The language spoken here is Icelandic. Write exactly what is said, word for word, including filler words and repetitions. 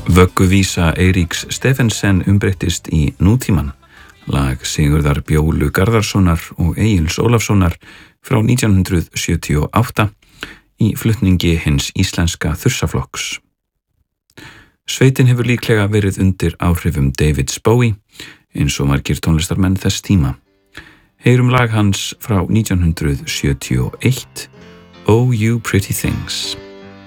Vögguvísa Eiríks Stephensen umbreyttist í nútíman, lag Sigurðar Bjólu Garðarssonar og Egils Ólafssonar frá nítján hundruð sjötíu og átta í flutningi hins íslenska Þursaflokks. Sveitin hefur líklega verið undir áhrifum Davids Bowie, eins og margir tónlistarmenn þess tíma. Heyrum lag hans frá nítján hundruð sjötíu og eitt, Oh You Pretty Things.